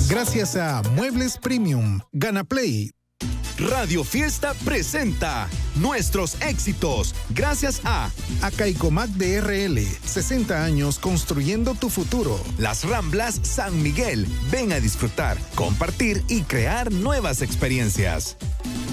Gracias a Muebles Premium, Gana Play. Radio Fiesta presenta nuestros éxitos gracias a Caicomac DRL, 60 años construyendo tu futuro. Las Ramblas San Miguel. Ven a disfrutar, compartir y crear nuevas experiencias.